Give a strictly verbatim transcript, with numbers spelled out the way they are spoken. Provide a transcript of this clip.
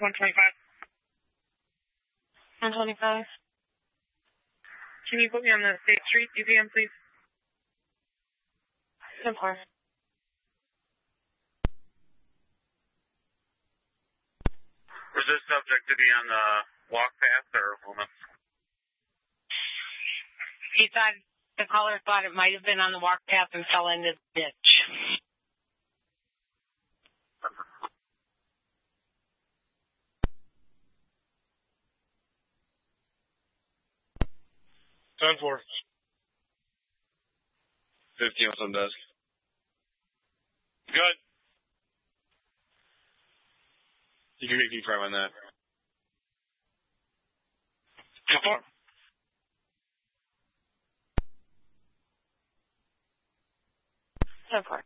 one twenty-five. one twenty-five. Can you put me on the State Street D P M, please? ten four. Was this subject to be on the walk path or woman? He thought, the caller thought it might have been on the walk path and fell into the ditch. ten four. fifteen was on desk. Good. You can make me prime on that. ten four. ten four.